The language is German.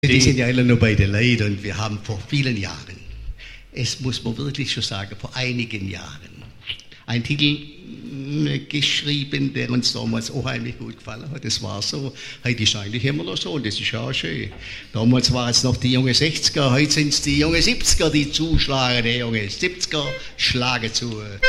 Die sind ja alle noch bei den Leuten und wir haben vor vielen Jahren, es muss man wirklich schon sagen, vor einigen Jahren, einen Titel geschrieben, der uns damals auch heimlich gut gefallen hat. Das war so, heute ist eigentlich immer noch so und das ist ja auch schön. Damals waren es noch die jungen 60er, heute sind es die jungen 70er, die zuschlagen, die jungen 70er schlagen zu.